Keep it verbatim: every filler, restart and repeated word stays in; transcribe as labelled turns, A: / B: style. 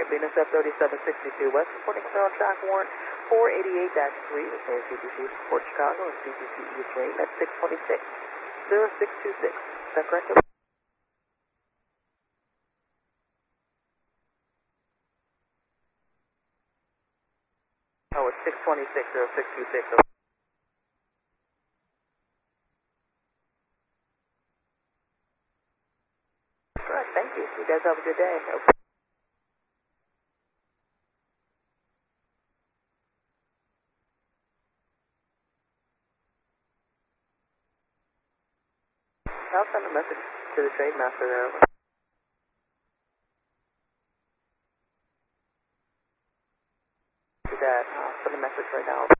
A: Venus F thirty-seven sixty-two West, reporting clear on track warrant four eighty-eight dash three, the same C T C for Port Chicago and C T C East Rain at six twenty-six, zero six two six. Is that correct? Oh, it's six twenty-six, zero six two six. All right, thank you. You guys have a good day. Okay. I'll send a message to the trade master there. Do that. I'll send a message right now.